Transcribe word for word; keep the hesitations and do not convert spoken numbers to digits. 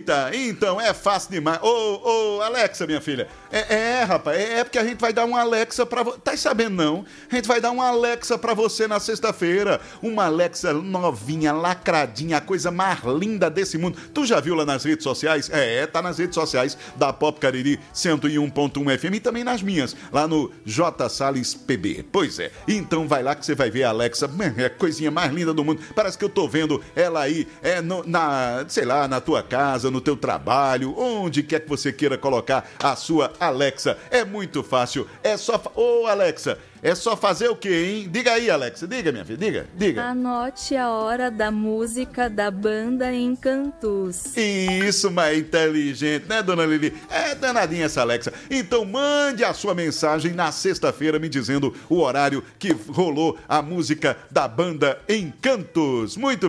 Eita, então é fácil demais. Ô, ô, Alexa, minha filha. É, é rapaz, é, é porque a gente vai dar uma Alexa pra você. Tá sabendo, não? A gente vai dar uma Alexa pra você na sexta-feira. Uma Alexa novinha, lacradinha, a coisa mais linda desse mundo. Tu já viu lá nas redes sociais? É, tá nas redes sociais da Pop Cariri cento e um ponto um F M e também nas minhas, lá no J Salles P B. Pois é, então vai lá que você vai ver a Alexa, é a coisinha mais linda do mundo. Parece que eu tô vendo ela aí, é no, na, sei lá, na tua casa, no teu trabalho, onde quer que você queira colocar a sua Alexa. É muito fácil, é só... Fa... Ô, Alexa, é só fazer o quê, hein? Diga aí, Alexa, diga, minha filha, diga, diga. Anote a hora da música da banda Encantos. Isso, mas inteligente, né, dona Lili? É danadinha essa Alexa. Então mande a sua mensagem na sexta-feira me dizendo o horário que rolou a música da banda Encantos. Muito